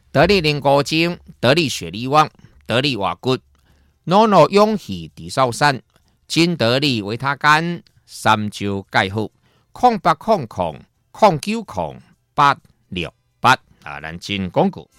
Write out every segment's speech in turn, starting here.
得力灵骨精、得力雪力旺、得力瓦骨、诺诺勇气地少山、金得力维他干、三焦钙好，0800090868啊，咱进广告。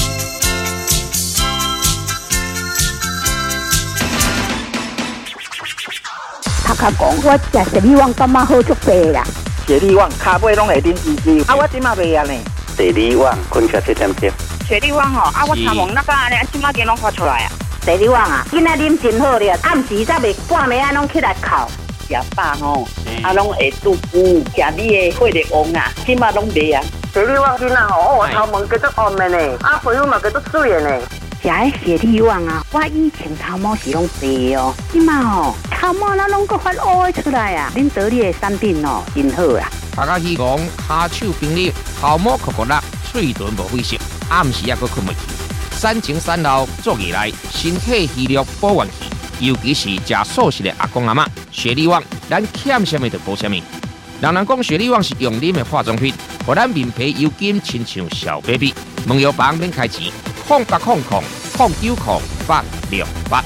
头壳讲，我食雪力旺感觉好足白啦。 雪力旺骹尾拢会啉滋滋，啊，我即马袂安尼。 雪力旺困起7点钟。 雪力旺吼，啊，我参望那个安尼，即马间拢发出来啊。 雪力旺啊，今仔啉真好咧，暗时才袂半暝啊，拢起来哭。 食饱吼，啊，拢会肚腹，食你的血力旺啊，即马拢袂啊。 雪力旺囡仔吼，我头毛叫做红的呢，啊，皮肤嘛叫做水的呢。 食迄雪力旺啊，我以前头毛是拢白哦，即马吼头毛那拢个发乌的出来啊！恁得力的产品哦，真好啦。 大家希望骹手冰力，头毛酷酷辣，嘴唇无灰色，暗时也佫困袂去。3前3后做起来，身体虚弱保元气，尤其是食素食的阿公阿嬷，雪力旺咱欠什么就补什么。人讲雪力旺是用啉的化妆品，互咱面皮油金亲像小 baby。问药房免开钱，0800090868。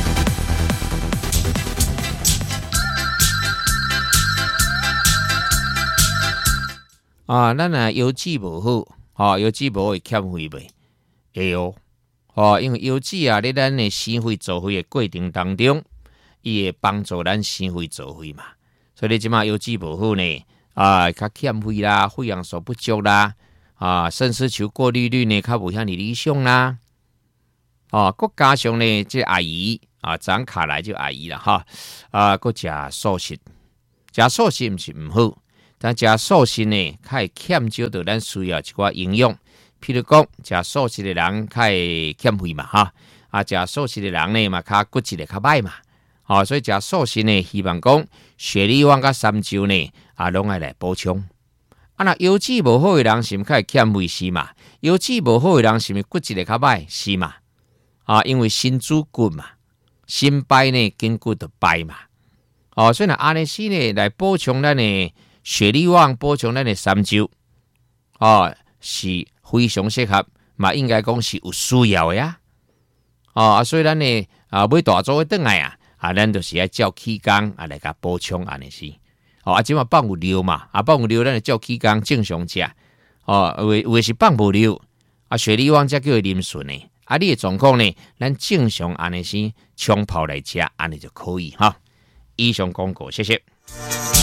啊，咱啊腰子无好，腰子无会欠费袂？会哦，因为腰子啊，在咱的生肺造肺的过程当中，伊会帮助咱生肺造肺嘛。所以你即马腰子无好呢，较欠肺啦，肺氧素不足啦，肾丝球过滤率呢，较无遐尼理想啦。佮加上呢，这阿姨长卡来就阿姨啦哈，佮食素食，食素食毋是毋好。但食素食呢，较会欠少到咱需要一寡营养。譬如讲，食素食的人较会欠肺嘛，食素食的人呢嘛，较骨质会较歹嘛。所以食素食呢，希望讲雪力旺甲三焦呢，拢爱来补充。那腰子无好的人是毋较会欠肺是嘛？腰子无好的人是毋骨质会较歹是嘛？因为心主骨嘛，心败呢，筋骨就败嘛。所以呢，安尼时呢来补充咱的雪力旺，补充咱的三焦，是非常适合，嘛应该讲是有需要的呀。所以咱呢要大做回转来咱就是要照起工来甲补充安尼是。即嘛放有料嘛，放有料咱就照起工正常食。有的是放无料，雪力旺才叫啉顺呢。你的状况呢，咱正常安尼是冲泡来食，安尼就可以哈。以上广告，谢谢。